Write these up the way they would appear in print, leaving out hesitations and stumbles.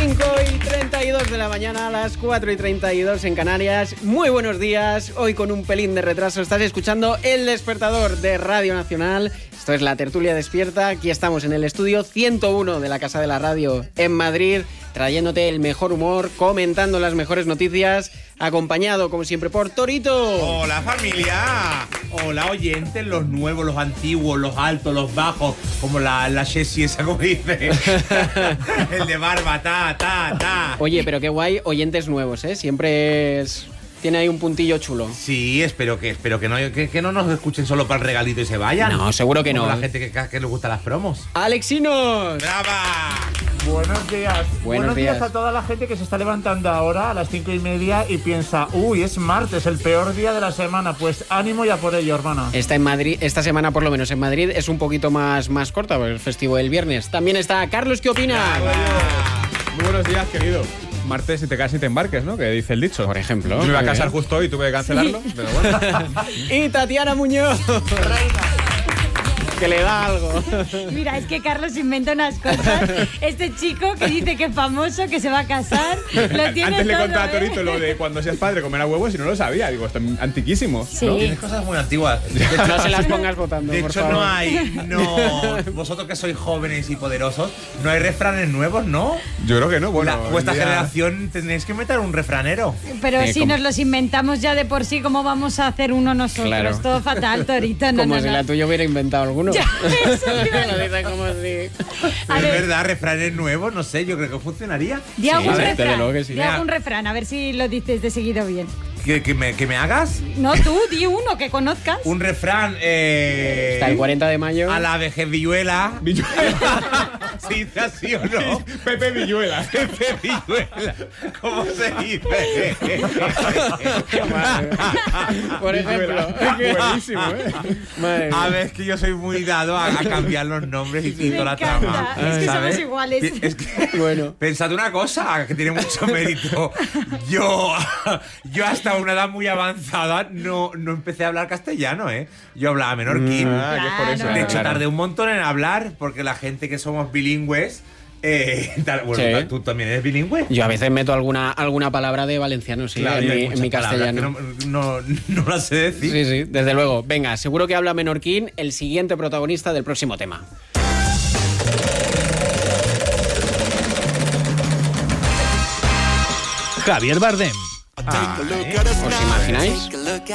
5:32 de la mañana, a las 4:32 en Canarias. Muy buenos días. Hoy con un pelín de retraso estás escuchando El Despertador de Radio Nacional. Esto es La Tertulia Despierta. Aquí estamos en el estudio 101 de la Casa de la Radio en Madrid, trayéndote el mejor humor, comentando las mejores noticias, acompañado como siempre por Torito. Hola familia. Hola oyentes, los nuevos, los antiguos, los altos, los bajos, como la Jessie esa, como dice. El de barba, ta. Oye, pero qué guay, oyentes nuevos, ¿eh? Siempre tiene ahí un puntillo chulo. Sí, espero que no nos escuchen solo para el regalito y se vayan. No, seguro que como no. La gente que les gustan las promos. ¡Alexinos! ¡Brava! Buenos días. Buenos días a toda la gente que se está levantando ahora a las 5:30 y piensa, uy, es martes, el peor día de la semana. Pues ánimo ya por ello, hermano. Está en Madrid, esta semana por lo menos en Madrid es un poquito más corta, porque el festivo del viernes. También está Carlos, ¿qué opina? Muy buenos días, querido. Martes si te casas y te embarques, ¿no? Que dice el dicho. Por ejemplo. Yo me iba a casar justo hoy y tuve que cancelarlo, sí. Pero bueno. Y Tatiana Muñoz. Que le da algo. Mira, es que Carlos inventa unas cosas. Este chico que dice que es famoso, que se va a casar, lo tiene Antes le todo, contaba a Torito lo de cuando seas padre comerás huevos y no lo sabía. Digo, está antiquísimo. Sí. ¿No? Tienes cosas muy antiguas. No se las pongas votando, De por hecho, favor. vosotros que sois jóvenes y poderosos, no hay refranes nuevos, ¿no? Yo creo que no. Bueno, Vuestra día... generación tenéis que meter un refranero. Pero si ¿cómo? nos los inventamos ya de por sí, ¿cómo vamos a hacer uno nosotros? Claro. Todo fatal, Torito. No, Como no, si no. la tuya hubiera inventado alguno. Ya, eso Lo dice como si... A Es ver. verdad, refranes nuevos, no sé, yo creo que funcionaría. Di algún desde refrán. luego que sí. Di algún refrán, a ver si lo dices de seguido bien. ¿Que me hagas? No, tú, di uno que conozcas. Un refrán. Hasta el 40 de mayo. A la vejez villuela. ¿Se dice así o no? Pepe Villuela. Pepe Villuela. ¿Cómo se dice? Por ejemplo. Buenísimo, ¿eh? Madre mía. A ver, es que yo soy muy dado a cambiar los nombres y Me pinto la encanta. trama. Es que ¿sabes? somos iguales. Es que, Bueno. pensad una cosa que tiene mucho mérito. Yo hasta una edad muy avanzada no empecé a hablar castellano, ¿eh? Yo hablaba menorquín. Que es por eso. Claro. De hecho, Claro. tardé un montón en hablar porque la gente que somos bilingües... bueno, Sí. ¿tú también eres bilingüe? Yo a veces meto alguna palabra de valenciano, sí, Claro, y hay en mi muchas palabras castellano. que no las sé decir. Sí, desde luego. Venga, seguro que habla menorquín el siguiente protagonista del próximo tema. Javier Bardem. ¿Os imagináis?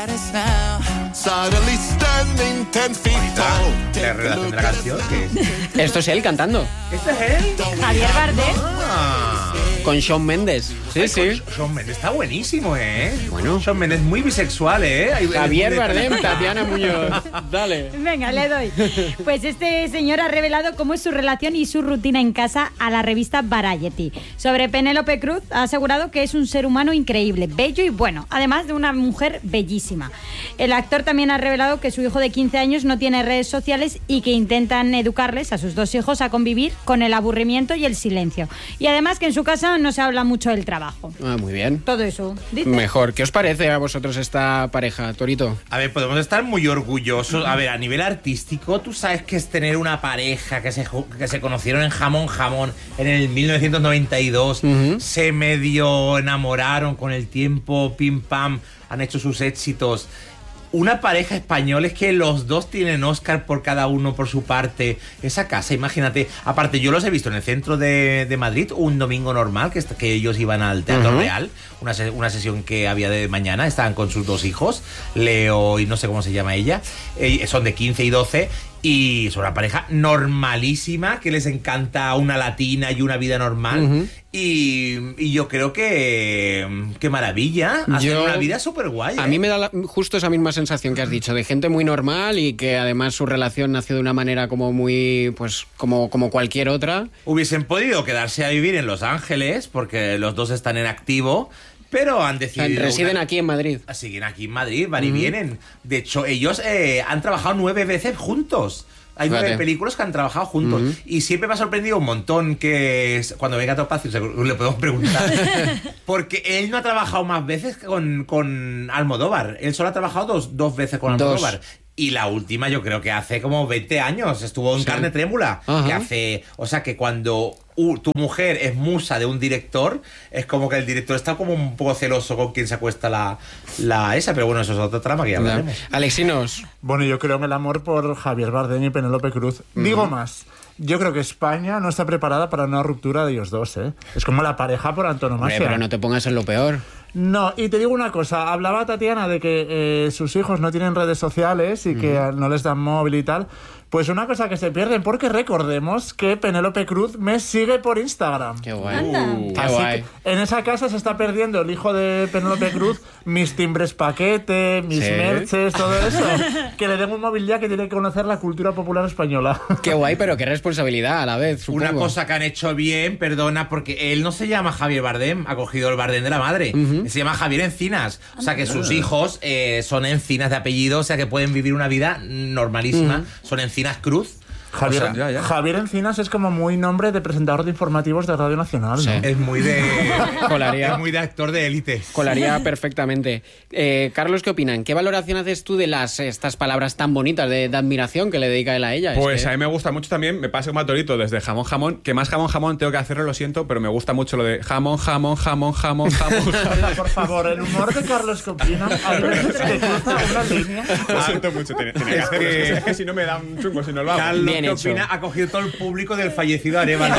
La redacción de la canción, ¿qué es? Esto es él cantando, ¿Este es él? Javier Bardem. Ah. con Shawn Mendes. Sí, sí. Shawn Mendes está buenísimo, ¿eh? Bueno. Shawn Mendes muy bisexual, ¿eh? Javier Bardem, Tatiana Muñoz. Dale. Venga, le doy. Pues este señor ha revelado cómo es su relación y su rutina en casa a la revista Variety. Sobre Penélope Cruz, ha asegurado que es un ser humano increíble, bello y bueno, además de una mujer bellísima. El actor también ha revelado que su hijo de 15 años no tiene redes sociales y que intentan educarles a sus dos hijos a convivir con el aburrimiento y el silencio. Y además que en su casa no se habla mucho del trabajo. Ah, muy bien. Todo eso, dice. Mejor. ¿Qué os parece a vosotros esta pareja, Torito? A ver, podemos estar muy orgullosos. A ver, a nivel artístico, tú sabes que es tener una pareja que se conocieron en Jamón en el 1992, se medio enamoraron con el tiempo, pim pam, han hecho sus éxitos. Una pareja española es que los dos tienen Oscar por cada uno por su parte. Esa casa, imagínate. Aparte, yo los he visto en el centro de Madrid un domingo normal, que ellos iban al Teatro Real, una sesión que había de mañana, estaban con sus dos hijos, Leo y no sé cómo se llama ella, son de 15 y 12, y son una pareja normalísima, que les encanta una latina y una vida normal. Y yo creo que maravilla, hacer una vida súper guay. A mí me da justo esa misma sensación que has dicho, de gente muy normal y que además su relación nació de una manera como muy, pues, como cualquier otra. Hubiesen podido quedarse a vivir en Los Ángeles, porque los dos están en activo, pero han decidido... Residen aquí en Madrid. Siguen aquí en Madrid, van y vienen. De hecho, ellos han trabajado 9 veces juntos. Hay 9 películas que han trabajado juntos. Y siempre me ha sorprendido un montón que cuando venga a Topacio le podemos preguntar. Porque él no ha trabajado más veces con Almodóvar. Él solo ha trabajado dos veces con Almodóvar. Y la última yo creo que hace como 20 años. Estuvo en Carne Trémula. Que hace... O sea, que cuando tu mujer es musa de un director, es como que el director está como un poco celoso con quien se acuesta la esa, pero bueno, eso es otra trama que ya hablaremos. Alexinos. Bueno, yo creo en el amor por Javier Bardem y Penélope Cruz. Digo más. Yo creo que España no está preparada para una ruptura de ellos dos, ¿eh? Es como la pareja por antonomasia. Hombre, pero no te pongas en lo peor. No, y te digo una cosa, hablaba Tatiana de que sus hijos no tienen redes sociales y que no les dan móvil y tal. Pues una cosa que se pierden, porque recordemos que Penélope Cruz me sigue por Instagram. Qué guay. Anda. Qué guay. Que en esa casa se está perdiendo el hijo de Penélope Cruz, mis timbres paquete, mis merches, todo eso. Que le den un móvil ya que tiene que conocer la cultura popular española. Qué guay, pero qué responsabilidad a la vez, supongo. Una cosa que han hecho bien, perdona, porque él no se llama Javier Bardem, ha cogido el Bardem de la madre. Se llama Javier Encinas. O sea que sus hijos son Encinas de apellido, o sea que pueden vivir una vida normalísima. Son Encinas Cruz. Javier, O sea, ya. Javier Encinas es como muy nombre de presentador de informativos de Radio Nacional, Sí. ¿no? Es muy de. Colaría. Es muy de actor de élite. Colaría perfectamente. Carlos, ¿qué opinan? ¿Qué valoración haces tú de estas palabras tan bonitas de admiración que le dedica él a ella? Pues a mí me gusta mucho también, me pasa como a Torito, desde jamón, que más jamón tengo que hacerlo, lo siento, pero me gusta mucho lo de jamón. Por favor, el humor de Carlos que opina, a veces te cruza una línea. Lo siento mucho, tenía que hacerlo. Es que si no me da un chungo, si no lo hago. Carlos, Bien ¿qué hecho. opina? Ha cogido todo el público del fallecido Arévalo.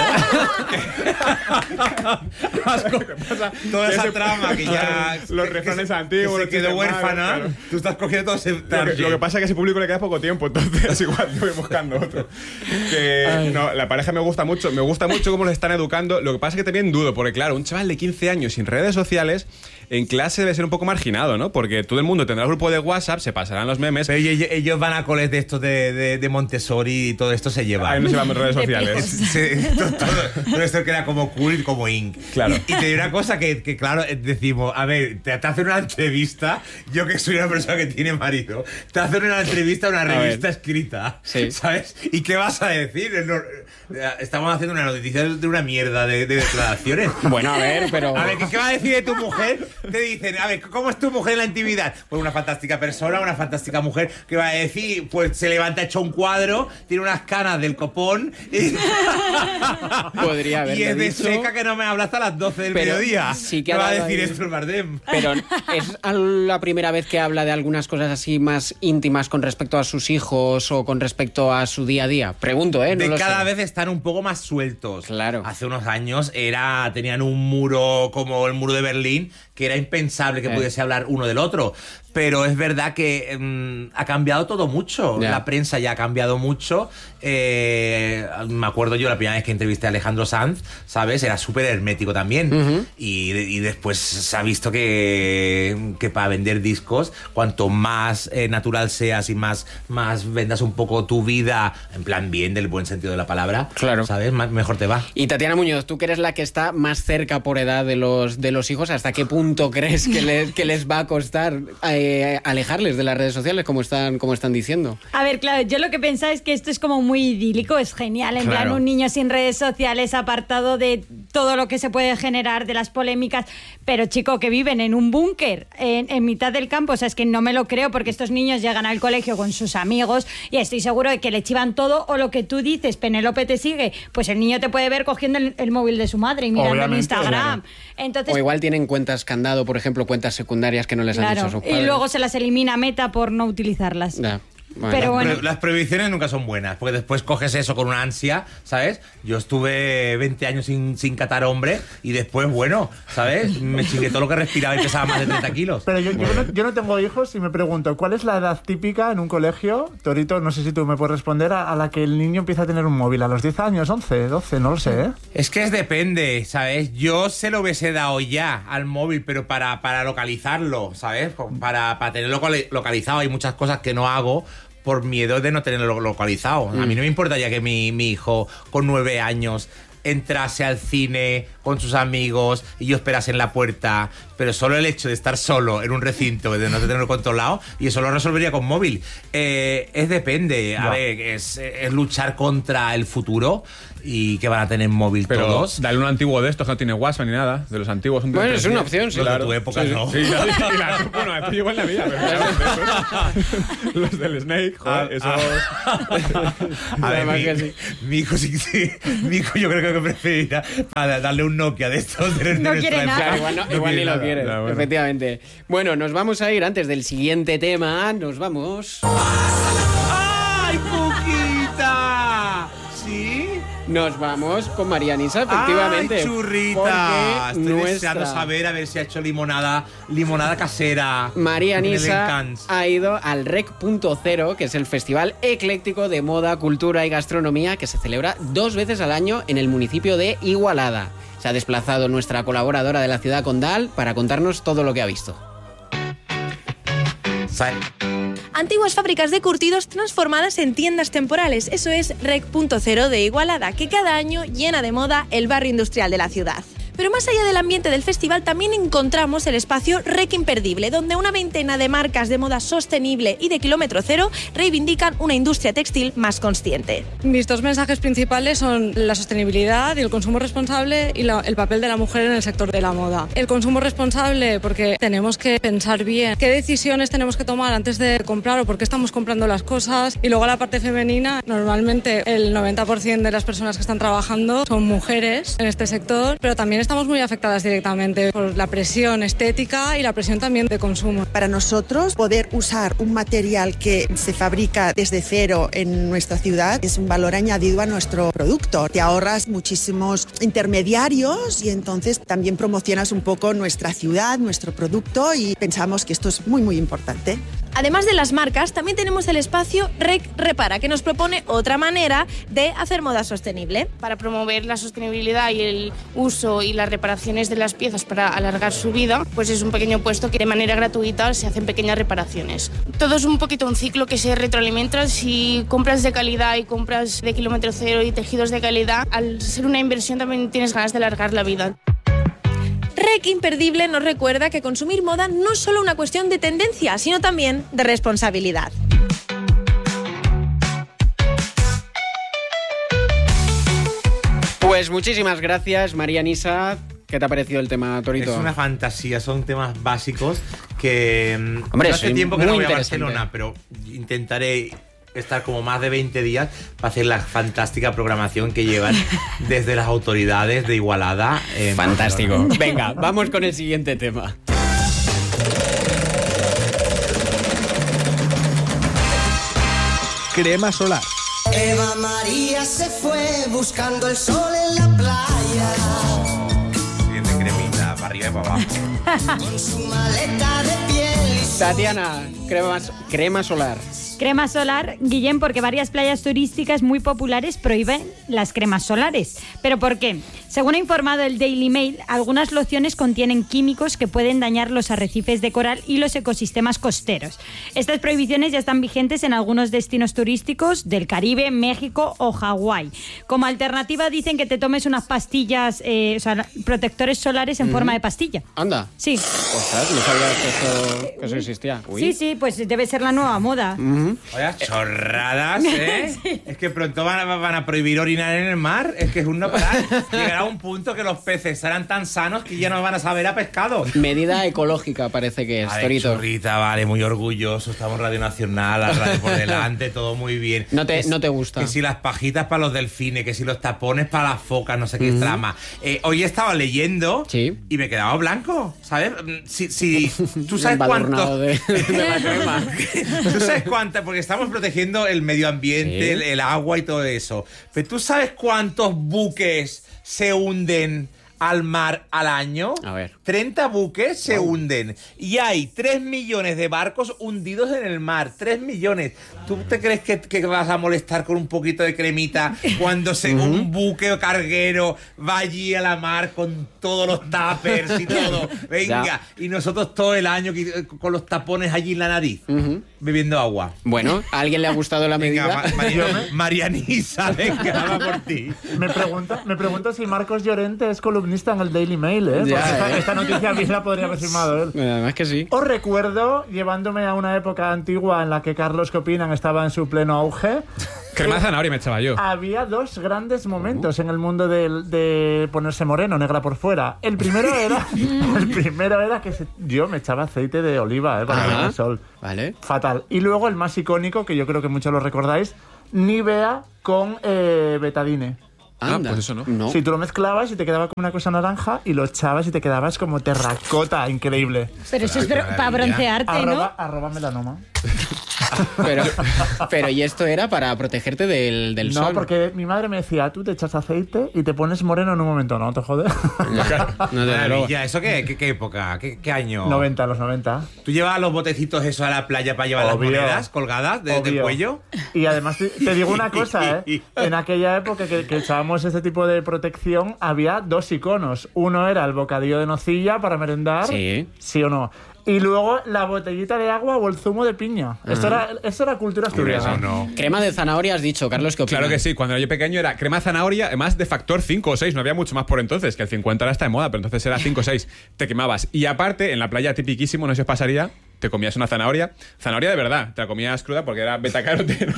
Toda esa trama que ya. Los refranes antiguos, que los se quedó chistes malos, huérfana. claro. Tú estás cogiendo todo ese. Lo que pasa es que a ese público le queda poco tiempo, entonces igual yo voy buscando otro. No, la pareja me gusta mucho cómo les están educando. Lo que pasa es que también dudo, porque claro, un chaval de 15 años sin redes sociales en clase debe ser un poco marginado, ¿no? Porque todo el mundo tendrá el grupo de WhatsApp, se pasarán los memes. Pero ellos van a coles de estos de Montessori y todo esto se lleva. Ahí no se van redes sociales. Todo esto queda como cool y como ink. Claro. Y te digo una cosa que claro, decimos, a ver, te hacen una entrevista, yo que soy una persona que tiene marido, te hacen una entrevista a una revista escrita, Sí. ¿sabes? ¿Y qué vas a decir? Estamos haciendo una noticia de una mierda de declaraciones. Bueno, a ver, pero... A ver, ¿qué va a decir de tu mujer? Te dicen, a ver, ¿cómo es tu mujer en la intimidad? Pues una fantástica persona, una fantástica mujer. ¿Qué va a decir? Pues se levanta hecho un cuadro, tiene unas canas del copón y, Podría haberlo y es de dicho, seca que no me habla hasta las 12 del pero mediodía. sí que ¿Qué ha va a dado decir ahí- esto el Bardem? Pero es la primera vez que habla de algunas cosas así más íntimas con respecto a sus hijos o con respecto a su día a día. Pregunto, ¿eh? No De lo cada sé. vez están un poco más sueltos. Claro. Hace unos años tenían un muro como el muro de Berlín, que era impensable que pudiese hablar uno del otro. Pero es verdad que ha cambiado todo mucho. Ya. La prensa ya ha cambiado mucho. Me acuerdo yo la primera vez que entrevisté a Alejandro Sanz, ¿sabes? Era súper hermético también. Y después se ha visto que para vender discos, cuanto más natural seas y más vendas un poco tu vida, en plan bien, del buen sentido de la palabra, Claro. ¿sabes? Mejor te va. Y Tatiana Muñoz, tú que eres la que está más cerca por edad de los hijos, ¿hasta qué punto crees que les va a costar alejarles de las redes sociales, como están diciendo? A ver, claro, yo lo que pensaba es que esto es como muy idílico, es genial, en Claro. plan un niño sin redes sociales, apartado de todo lo que se puede generar, de las polémicas, pero chico, que viven en un búnker, en mitad del campo, o sea, es que no me lo creo, porque estos niños llegan al colegio con sus amigos y estoy seguro de que le chivan todo, o lo que tú dices, Penélope te sigue, pues el niño te puede ver cogiendo el móvil de su madre y mirando en Obviamente, Instagram. claro. Entonces, O igual tienen cuentas candado, por ejemplo, cuentas secundarias que no les han dicho a claro, sus padres. y luego se las elimina Meta por no utilizarlas. Ya, bueno. Pero bueno. Las prohibiciones nunca son buenas, porque después coges eso con una ansia, ¿sabes? Yo estuve 20 años sin catar hombre y después, bueno, ¿sabes? Me chingué todo lo que respiraba y pesaba más de 30 kilos. Pero yo no tengo hijos y me pregunto, ¿cuál es la edad típica en un colegio? Torito, no sé si tú me puedes responder, a la que el niño empieza a tener un móvil. ¿A los 10 años, 11, 12? No lo sé, ¿eh? Es que depende, ¿sabes? Yo se lo hubiese dado ya al móvil, pero para localizarlo, ¿sabes? Para tenerlo localizado. Hay muchas cosas que no hago por miedo de no tenerlo localizado. A mí no me importaría que mi hijo con 9 años entrase al cine con sus amigos y yo esperase en la puerta, pero solo el hecho de estar solo en un recinto, de no tenerlo controlado, y eso lo resolvería con móvil. Depende, a ver, es luchar contra el futuro y que van a tener móvil Pero todos. dale un antiguo de estos que no tiene WhatsApp ni nada, de los antiguos. Un Bueno, es una 310. opción, sí. Los de tu época, sí, no. Sí, bueno, a ti igual la vida, pero claro, de esos, los del Snake, joder, esos... A ver, Además que sí. mi hijo sí, mi hijo yo creo que creo que preferirá para darle un Nokia de estos. No quiere nada. Claro, igual ni lo quiere, bueno. efectivamente. Bueno, nos vamos a ir antes del siguiente tema. Nos vamos. ¡Ay, Cuquita! ¿Sí? Nos vamos con María Nisa, efectivamente. ¡Ay, churrita! Porque Estoy deseando saber a ver si ha hecho limonada casera. María en el Nisa Encants. ha ido al Rec.0, que es el festival ecléctico de moda, cultura y gastronomía que se celebra 2 veces al año en el municipio de Igualada. Se ha desplazado nuestra colaboradora de la ciudad condal para contarnos todo lo que ha visto. Antiguas fábricas de curtidos transformadas en tiendas temporales. Eso es Rec.0 de Igualada, que cada año llena de moda el barrio industrial de la ciudad. Pero más allá del ambiente del festival también encontramos el espacio Rec Imperdible, donde una veintena de marcas de moda sostenible y de kilómetro cero reivindican una industria textil más consciente. Mis 2 mensajes principales son la sostenibilidad y el consumo responsable y el papel de la mujer en el sector de la moda. El consumo responsable porque tenemos que pensar bien qué decisiones tenemos que tomar antes de comprar o por qué estamos comprando las cosas. Y luego la parte femenina, normalmente el 90% de las personas que están trabajando son mujeres en este sector, pero también estamos muy afectadas directamente por la presión estética y la presión también de consumo. Para nosotros, poder usar un material que se fabrica desde cero en nuestra ciudad es un valor añadido a nuestro producto. Te ahorras muchísimos intermediarios y entonces también promocionas un poco nuestra ciudad, nuestro producto, y pensamos que esto es muy, muy importante. Además de las marcas, también tenemos el espacio Rec Repara, que nos propone otra manera de hacer moda sostenible. Para promover la sostenibilidad y el uso y las reparaciones de las piezas para alargar su vida, pues es un pequeño puesto que de manera gratuita se hacen pequeñas reparaciones. Todo es un poquito un ciclo que se retroalimenta. Si compras de calidad y compras de kilómetro cero y tejidos de calidad, al ser una inversión también tienes ganas de alargar la vida. Rec Imperdible nos recuerda que consumir moda no es solo una cuestión de tendencia, sino también de responsabilidad. Pues muchísimas gracias, María Nisa. ¿Qué te ha parecido el tema, Torito? Es una fantasía, son temas básicos que... Hombre, no hace tiempo que no voy a interesante. Barcelona, pero intentaré estar como más de 20 días para hacer la fantástica programación que llevan desde las autoridades de Igualada. Fantástico. Barcelona. Venga, vamos con el siguiente tema. Crema solar. Eva María se fue buscando el sol en la playa. Siguiente cremita, para arriba y para abajo. Con su maleta de piel y su... Tatiana, crema solar. Crema solar, Guillem, porque varias playas turísticas muy populares prohíben las cremas solares. ¿Pero por qué? Según ha informado el Daily Mail, algunas lociones contienen químicos que pueden dañar los arrecifes de coral y los ecosistemas costeros. Estas prohibiciones ya están vigentes en algunos destinos turísticos del Caribe, México o Hawái. Como alternativa dicen que te tomes unas pastillas, protectores solares en forma de pastilla. Anda. Sí. Ostras, no sabía que eso existía. Uy. Sí, pues debe ser la nueva moda. Vaya chorradas, ¿eh? Sí. Es que pronto van a prohibir orinar en el mar. Es que es un no parar. Llegará un punto que los peces serán tan sanos que ya no van a saber a pescado. Medida ecológica parece que es, Torito. Chorrita, vale, muy orgulloso. Estamos en Radio Nacional, la radio por delante, todo muy bien. No te gusta. Que si las pajitas para los delfines, que si los tapones para las focas, no sé qué trama. Hoy estaba leyendo y me he quedado blanco, ¿sabes? Si tú sabes cuánto... de la crema. ¿Tú sabes cuánto? Porque estamos protegiendo el medio ambiente, el agua y todo eso. Pero ¿tú sabes cuántos buques se hunden al mar al año? A ver. 30 buques se hunden. Y hay 3 millones de barcos hundidos en el mar. 3 millones. ¿Tú te crees que vas a molestar con un poquito de cremita cuando un buque o carguero va allí a la mar con todos los tuppers y todo? Venga. Ya. Y nosotros todo el año con los tapones allí en la nariz, bebiendo agua. Bueno, ¿a alguien le ha gustado la medida? Venga, Marianisa, venga, va por ti. Me pregunto si Marcos Llorente es columnista en el Daily Mail, ¿eh? Porque esta noticia bien la podría haber firmado él. Además que sí. Os recuerdo, llevándome a una época antigua en la que Carlos, ¿qué opinan?, estaba en su pleno auge. Crema de zanahoria me echaba yo. Había 2 grandes momentos en el mundo de ponerse moreno, negra por fuera. El primero era que yo me echaba aceite de oliva, para ver el sol. Vale. Fatal. Y luego el más icónico, que yo creo que muchos lo recordáis, Nivea con betadine. Anda. Pues eso no. Si tú lo mezclabas y te quedaba como una cosa naranja y lo echabas y te quedabas como terracota, increíble. Pero eso es para broncearte, ¿no? Arroba melanoma. Pero ¿y esto era para protegerte del sol? No, porque mi madre me decía, tú te echas aceite y te pones moreno en un momento, ¿no? ¿Te jodes? No te Maravilla, ¿eso qué época? ¿Qué año? 90, los 90. ¿Tú llevabas los botecitos eso a la playa para llevar Obvio. las monedas colgadas del cuello? Y además te digo una cosa, ¿eh? En aquella época que echábamos este tipo de protección, había 2 iconos. Uno era el bocadillo de nocilla para merendar, sí o no. Y luego la botellita de agua o el zumo de piña. Esto era cultura asturiana. No. Crema de zanahoria has dicho, Carlos, ¿qué opinas? Claro que sí, cuando era yo pequeño era crema de zanahoria, además de factor 5 o 6, no había mucho más por entonces, que el 50 ahora está de moda, pero entonces era 5 o 6, te quemabas. Y aparte, en la playa tipiquísimo, no sé si os pasaría, te comías una zanahoria de verdad, te la comías cruda porque era betacaroteno.